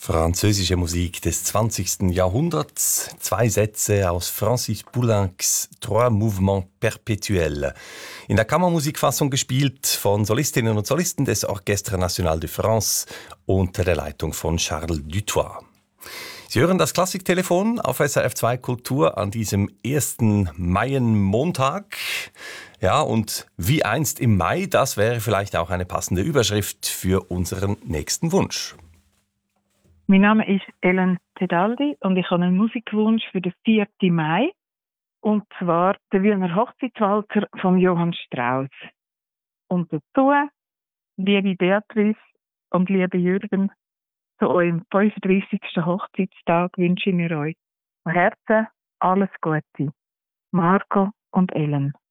Französische Musik des 20. Jahrhunderts. 2 Sätze aus Francis Poulencs Trois Mouvements perpétuels. In der Kammermusikfassung gespielt von Solistinnen und Solisten des Orchestre National de France unter der Leitung von Charles Dutoit. Sie hören das Klassiktelefon auf SRF 2 Kultur an diesem 1. Mai-Montag. Ja, und wie einst im Mai, das wäre vielleicht auch eine passende Überschrift für unseren nächsten Wunsch. Mein Name ist Ellen Tedaldi und ich habe einen Musikwunsch für den 4. Mai. Und zwar der Wiener Hochzeitswalzer von Johann Strauss. Und dazu, liebe Beatrice und liebe Jürgen, zu eurem 35. Hochzeitstag wünsche ich mir euch von Herzen alles Gute. Marco und Ellen.